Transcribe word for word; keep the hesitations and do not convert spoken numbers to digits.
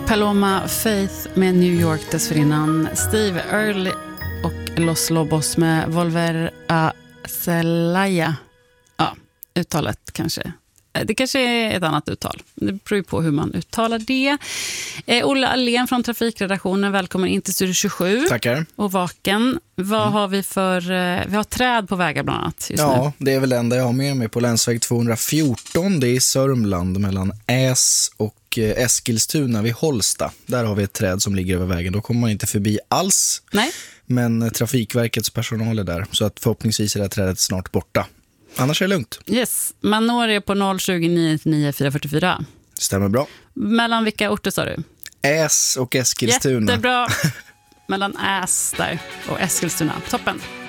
Paloma Faith med New York dessförinnan. Steve Earle och Los Lobos med Volver a Celaya. Ja, uttalet kanske. Det kanske är ett annat uttal. Det beror ju på hur man uttalar det. Eh, Olle Allén från Trafikredaktionen, välkommen in till Studio tjugosju. Tackar. Och Vaken. Vad mm. har vi för... Eh, vi har träd på vägar bland annat just ja, nu. Det är väl det enda jag har med mig på länsväg tvåhundrafjorton. Det är i Sörmland mellan Äs och eh, Eskilstuna vid Holsta. Där har vi ett träd som ligger över vägen. Då kommer man inte förbi alls. Nej. Men eh, Trafikverkets personal är där. Så att förhoppningsvis är det här trädet snart borta. Annars är det lugnt. Yes, man når det på noll tjugo nio nio fyra fyra fyra. Stämmer bra. Mellan vilka orter sa du? Äs och Eskilstuna. Jättebra. Mellan Äs där och Eskilstuna. Toppen.